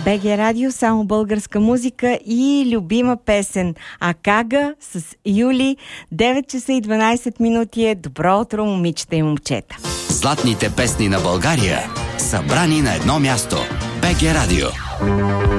БГ Радио, само българска музика и любима песен Акага с Юли. 9 часа и 12 минути е. Добро утро, момичета и момчета. Златните песни на България, събрани на едно място. БГ Радио.